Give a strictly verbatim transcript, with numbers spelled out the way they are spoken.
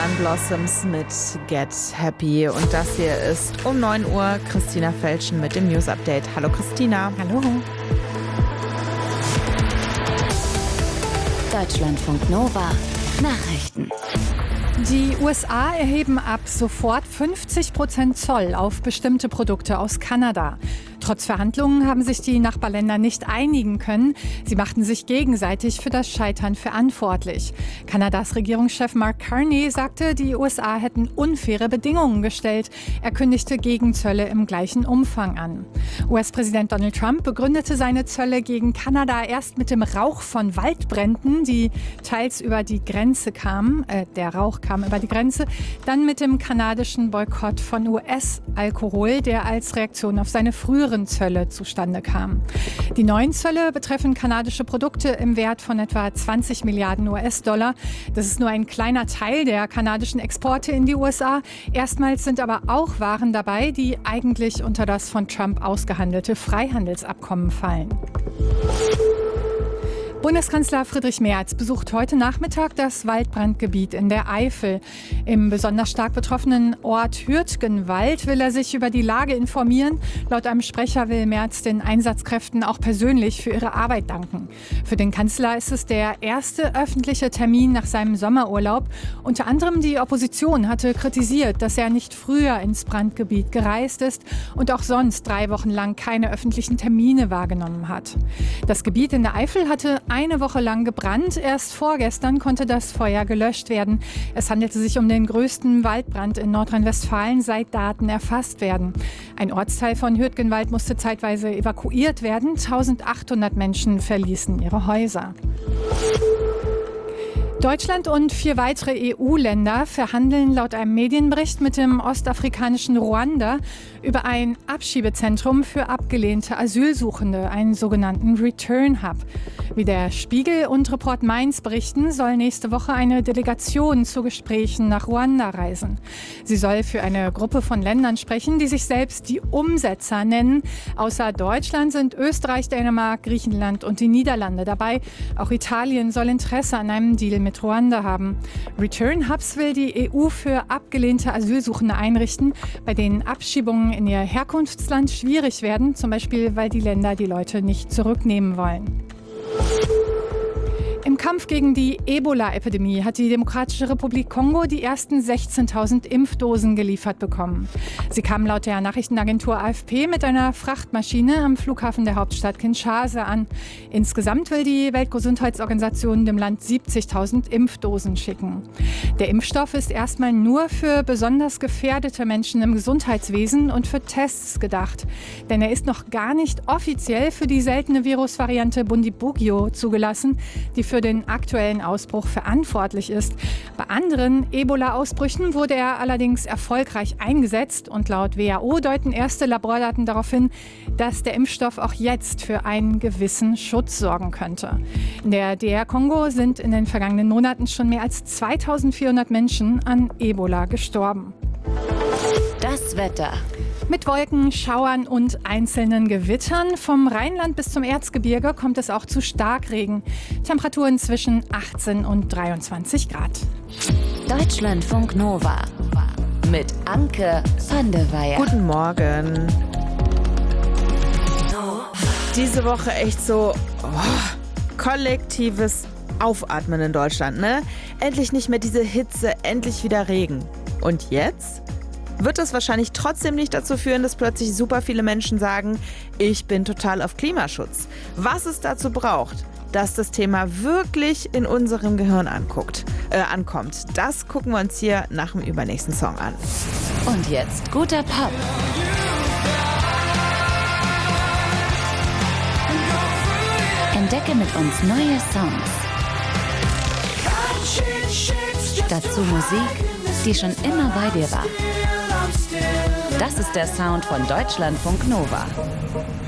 Sun Blossoms mit Get Happy. Und das hier ist um neun Uhr Christina Felschen mit dem News Update. Hallo Christina. Hallo. Deutschlandfunk Nova Nachrichten. Die U S A erheben ab sofort fünfzig Prozent Zoll auf bestimmte Produkte aus Kanada. Trotz Verhandlungen haben sich die Nachbarländer nicht einigen können. Sie machten sich gegenseitig für das Scheitern verantwortlich. Kanadas Regierungschef Mark Carney sagte, die U S A hätten unfaire Bedingungen gestellt. Er kündigte Gegenzölle im gleichen Umfang an. U S-Präsident Donald Trump begründete seine Zölle gegen Kanada erst mit dem Rauch von Waldbränden, die teils über die Grenze kamen. Äh, der Rauch kam über die Grenze. Dann mit dem kanadischen Boykott von U S-Alkohol, der als Reaktion auf seine früheren Zölle zustande kam. Die neuen Zölle betreffen kanadische Produkte im Wert von etwa zwanzig Milliarden U S-Dollar. Das ist nur ein kleiner Teil der kanadischen Exporte in die U S A. Erstmals sind aber auch Waren dabei, die eigentlich unter das von Trump ausgehandelte Freihandelsabkommen fallen. Bundeskanzler Friedrich Merz besucht heute Nachmittag das Waldbrandgebiet in der Eifel. Im besonders stark betroffenen Ort Hürtgenwald will er sich über die Lage informieren. Laut einem Sprecher will Merz den Einsatzkräften auch persönlich für ihre Arbeit danken. Für den Kanzler ist es der erste öffentliche Termin nach seinem Sommerurlaub. Unter anderem die Opposition hatte kritisiert, dass er nicht früher ins Brandgebiet gereist ist und auch sonst drei Wochen lang keine öffentlichen Termine wahrgenommen hat. Das Gebiet in der Eifel hatte eine Woche lang gebrannt. Erst vorgestern konnte das Feuer gelöscht werden. Es handelte sich um den größten Waldbrand in Nordrhein-Westfalen, seit Daten erfasst werden. Ein Ortsteil von Hürtgenwald musste zeitweise evakuiert werden. eintausendachthundert Menschen verließen ihre Häuser. Deutschland und vier weitere E U-Länder verhandeln laut einem Medienbericht mit dem ostafrikanischen Ruanda über ein Abschiebezentrum für abgelehnte Asylsuchende, einen sogenannten Return Hub. Wie der Spiegel und Report Mainz berichten, soll nächste Woche eine Delegation zu Gesprächen nach Ruanda reisen. Sie soll für eine Gruppe von Ländern sprechen, die sich selbst die Umsetzer nennen. Außer Deutschland sind Österreich, Dänemark, Griechenland und die Niederlande dabei. Auch Italien soll Interesse an einem Deal mit mit Ruanda haben. Return Hubs will die E U für abgelehnte Asylsuchende einrichten, bei denen Abschiebungen in ihr Herkunftsland schwierig werden, zum Beispiel weil die Länder die Leute nicht zurücknehmen wollen. Im Kampf gegen die Ebola-Epidemie hat die Demokratische Republik Kongo die ersten sechzehntausend Impfdosen geliefert bekommen. Sie kamen laut der Nachrichtenagentur A F P mit einer Frachtmaschine am Flughafen der Hauptstadt Kinshasa an. Insgesamt will die Weltgesundheitsorganisation dem Land siebzigtausend Impfdosen schicken. Der Impfstoff ist erstmal nur für besonders gefährdete Menschen im Gesundheitswesen und für Tests gedacht. Denn er ist noch gar nicht offiziell für die seltene Virusvariante Bundibugyo zugelassen, die für den aktuellen Ausbruch verantwortlich ist. Bei anderen Ebola-Ausbrüchen wurde er allerdings erfolgreich eingesetzt und laut W H O deuten erste Labordaten darauf hin, dass der Impfstoff auch jetzt für einen gewissen Schutz sorgen könnte. In der D R Kongo sind in den vergangenen Monaten schon mehr als zweitausendvierhundert Menschen an Ebola gestorben. Das Wetter. Mit Wolken, Schauern und einzelnen Gewittern. Vom Rheinland bis zum Erzgebirge kommt es auch zu Starkregen. Temperaturen zwischen achtzehn und dreiundzwanzig Grad. Deutschlandfunk Nova mit Anke van der Weyer. Guten Morgen. Diese Woche echt so oh, kollektives Aufatmen in Deutschland, ne? Endlich nicht mehr diese Hitze, endlich wieder Regen. Und jetzt wird es wahrscheinlich trotzdem nicht dazu führen, dass plötzlich super viele Menschen sagen, ich bin total auf Klimaschutz. Was es dazu braucht, dass das Thema wirklich in unserem Gehirn anguckt, äh, ankommt, das gucken wir uns hier nach dem übernächsten Song an. Und jetzt guter Pop. Entdecke mit uns neue Songs. Dazu Musik, die schon immer bei dir war. Das ist der Sound von Deutschlandfunk Nova.